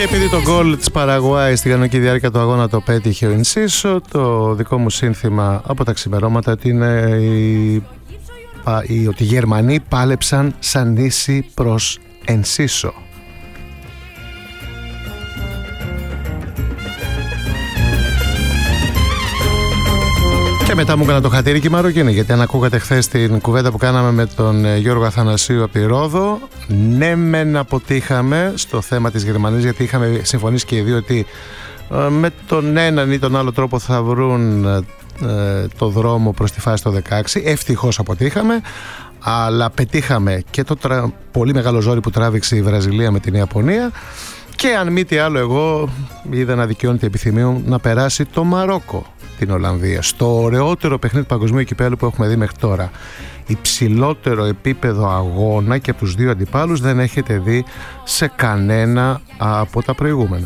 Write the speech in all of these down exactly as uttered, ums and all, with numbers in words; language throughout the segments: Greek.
επειδή το γκολ της Παραγουάη στην κανονική διάρκεια του αγώνα το πέτυχε ο Ενσίσο, το δικό μου σύνθημα από τα ξημερώματα είναι η... η... ότι οι Γερμανοί πάλεψαν σαν νήσι προς Ενσίσο. Και μετά μου έκανα το χατήρι και η Μαροκίνη, γιατί αν ακούγατε χθες την κουβέντα που κάναμε με τον Γιώργο Αθανασίου από τη Ρόδο, ναι μεν αποτύχαμε στο θέμα της Γερμανίας, γιατί είχαμε συμφωνήσει και οι δύο ότι με τον έναν ή τον άλλο τρόπο θα βρουν το δρόμο προς τη φάση το δεκαέξι. Ευτυχώς αποτύχαμε, αλλά πετύχαμε και το τρα... πολύ μεγάλο ζόρι που τράβηξε η Βραζιλία με την Ιαπωνία. Και αν μη τι άλλο, εγώ είδα να δικαιώνεται η επιθυμία μου να περάσει το Μαρόκο την Ολλανδία, στο ωραιότερο παιχνίδι παγκοσμίου κυπέλλου που έχουμε δει μέχρι τώρα. Υψηλότερο επίπεδο αγώνα και από τους δύο αντιπάλους δεν έχετε δει σε κανένα από τα προηγούμενα.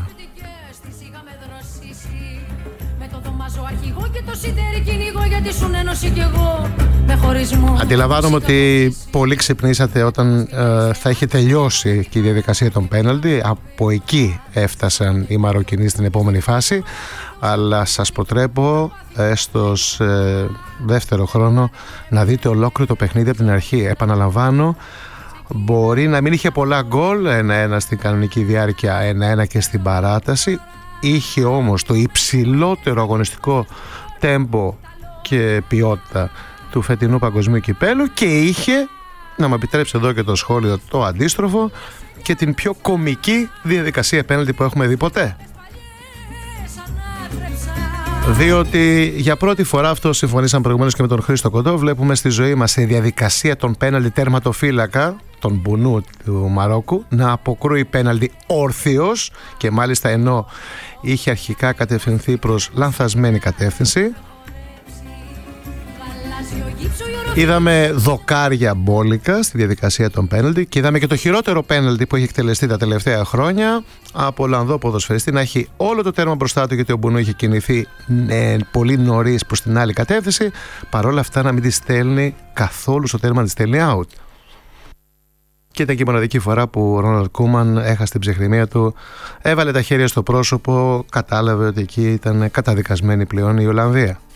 Αντιλαμβάνομαι ότι πολλοί ξυπνήσατε όταν ε, θα είχε τελειώσει και η διαδικασία των πέναλτι. Από εκεί έφτασαν οι Μαροκινοί στην επόμενη φάση, αλλά σας προτρέπω έστω σε δεύτερο χρόνο να δείτε ολόκληρο το παιχνίδι από την αρχή. Επαναλαμβάνω, μπορεί να μην είχε πολλά γκολ, ένα-ένα στην κανονική διάρκεια, ένα-ένα και στην παράταση. Είχε όμως το υψηλότερο αγωνιστικό τέμπο και ποιότητα του φετινού παγκοσμίου κυπέλλου και είχε, να μου επιτρέψει εδώ και το σχόλιο το αντίστροφο, και την πιο κομική διαδικασία πέναλτι που έχουμε δει ποτέ. Διότι για πρώτη φορά, αυτό συμφωνήσαμε προηγουμένως και με τον Χρήστο Κοντό, βλέπουμε στη ζωή μας σε διαδικασία των πέναλτι τερματοφύλακα, τον Μπουνού του Μαρόκου, να αποκρούει πέναλτι όρθιος, και μάλιστα ενώ είχε αρχικά κατευθυνθεί προς λανθασμένη κατεύθυνση. Είδαμε δοκάρια μπόλικα στη διαδικασία των πέναλτι και είδαμε και το χειρότερο πέναλτι που έχει εκτελεστεί τα τελευταία χρόνια από Ολλανδό ποδοσφαιριστή να έχει όλο το τέρμα μπροστά του, γιατί ο Μπουνού είχε κινηθεί ε, πολύ νωρίς προς την άλλη κατεύθυνση, παρόλα αυτά να μην τη στέλνει καθόλου στο τέρμα, να τη στέλνει out. Και ήταν και η μοναδική φορά που ο Ρόναλντ Κούμαν έχασε την ψυχραιμία του, έβαλε τα χέρια στο πρόσωπο, κατάλαβε ότι εκεί ήταν καταδικασμένη πλέον η Ολλανδία.